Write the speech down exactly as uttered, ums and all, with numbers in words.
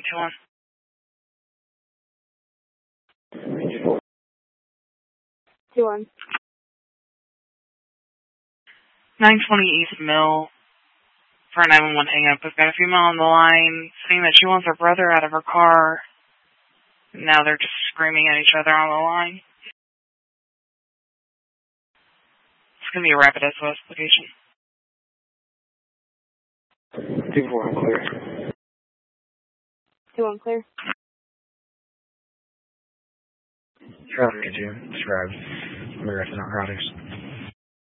two one. two one. nine twenty East Mill for a nine one one hang up. We've got a female on the line saying that she wants her brother out of her car. Now they're just screaming at each other on the line. It's going to be a rapid S O S location. two four, I'm clear. two one clear. Traffic, could you describe American Narcotics?